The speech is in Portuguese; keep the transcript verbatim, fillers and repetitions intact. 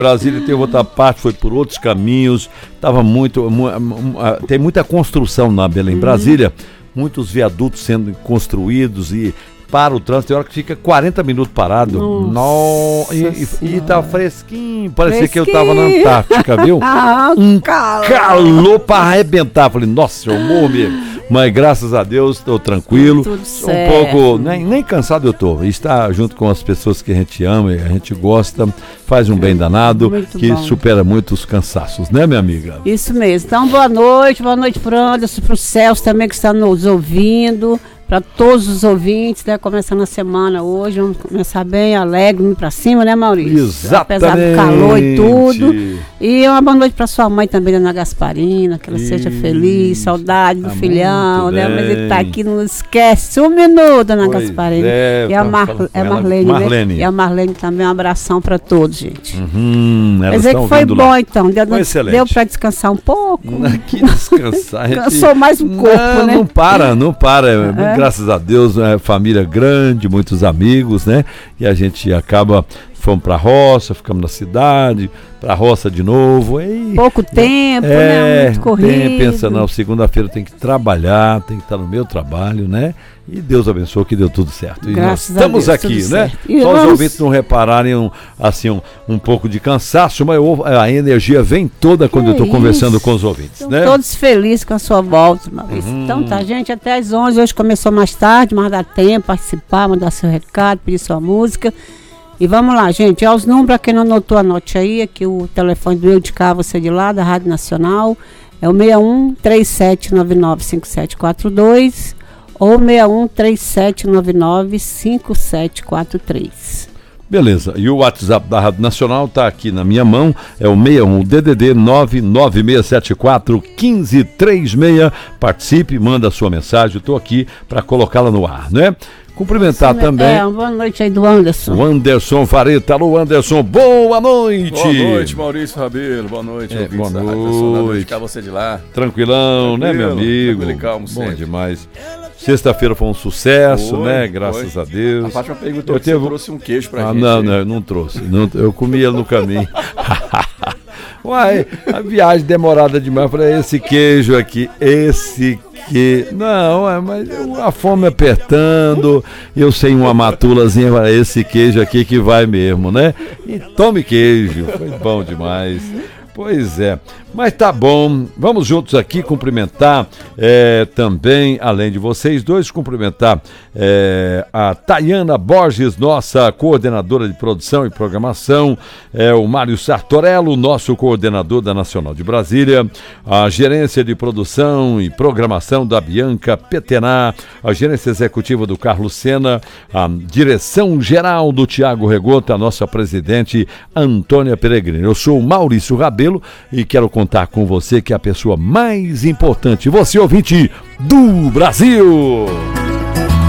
Brasília teve outra parte, foi por outros caminhos, tava muito, mu, mu, tem muita construção na Belém. Uhum. Brasília, muitos viadutos sendo construídos e para o trânsito, tem hora que fica quarenta minutos parado. Nossa, e, e, e tá fresquinho, parecia fresquinho. Que eu tava na Antártica, viu? Um calor, calor para arrebentar. Falei, nossa, eu morro mesmo. Mas graças a Deus, estou tranquilo. Tudo um pouco, nem, nem cansado eu tô. Estar junto com as pessoas que a gente ama, a gente gosta, faz um bem danado, muito que bom. Supera muito os cansaços, né, minha amiga? Isso mesmo. Então, boa noite, boa noite pro Anderson, pro Celso também que está nos ouvindo. Para todos os ouvintes, né? Começando a semana hoje, vamos começar bem alegre, para cima, né, Maurício? Exatamente. Apesar do calor e tudo. E uma boa noite para sua mãe também, Ana Gasparina, que ela Isso. seja feliz, saudade do tá filhão, né? Bem. Mas ele tá aqui, não esquece um minuto, Ana pois Gasparina. É, e a Mar é Marlene, Marlene. Né? E a Marlene também, um abração para todos, gente. Uhum, Quer dizer que foi bom, lá. Então. Deu, deu para descansar um pouco? Que descansar. Gente... Cansou mais o corpo, não, né? Não para, não para. É. Graças a Deus, é família grande, muitos amigos, né? E a gente acaba, fomos pra roça, ficamos na cidade, pra roça de novo. E, pouco tempo, é, né? Muito corrido. Tem, pensa, não, segunda-feira tem que trabalhar, tem que estar no meu trabalho, né? E Deus abençoe que deu tudo certo. E Graças nós estamos a Deus, aqui, né? Certo. Só vamos... os ouvintes não repararem um, assim, um, um pouco de cansaço, mas eu, a energia vem toda quando que eu estou conversando com os ouvintes, né? Todos felizes com a sua volta, Maurício. Uhum. Então tá, gente, até às onze, hoje começou mais tarde, mas dá tempo, participar, mandar seu recado, pedir sua música. E vamos lá, gente, aos números, para quem não anotou, anote aí, aqui o telefone do Eu de Cá, Você de Lá, da Rádio Nacional, é o seis um três sete nove nove cinco sete quatro dois ou seis um três sete nove nove cinco sete quatro três. Beleza, e o WhatsApp da Rádio Nacional está aqui na minha mão, é o seis um, D D D nove nove seis sete quatro um cinco três seis. Participe, manda a sua mensagem, estou aqui para colocá-la no ar, né? Cumprimentar Sim, também. É, uma boa noite aí do Anderson. O Anderson Fareta. Alô, Anderson, boa noite. Boa noite, Maurício Rabelo. Boa noite, é, boa noite. Ficar você de lá. Tranquilão, Tranquilo, né, meu amigo? Tranquilo, calmo, bom sempre. Demais. Sexta-feira foi um sucesso, foi, né? Graças foi. a Deus. A Fátima perguntou eu se teve... você trouxe um queijo pra ah, gente. Não, não, eu não trouxe. Não, eu comi ele no caminho. Uai, a viagem demorada demais. Eu falei, esse queijo aqui, esse que não, é, mas eu, a fome apertando, eu sei uma matulazinha, esse queijo aqui que vai mesmo, né? E tome queijo, foi bom demais. Pois é, mas tá bom, vamos juntos aqui cumprimentar é, também, além de vocês dois, cumprimentar é, a Tayana Borges, nossa coordenadora de produção e programação, é, o Mário Sartorello, nosso coordenador da Nacional de Brasília, a gerência de produção e programação da Bianca Petená, a gerência executiva do Carlos Sena, a direção geral do Tiago Regota, a nossa presidente Antônia Peregrino. Eu sou o Maurício Rabelo e quero contar com você, que é a pessoa mais importante, você ouvinte do Brasil.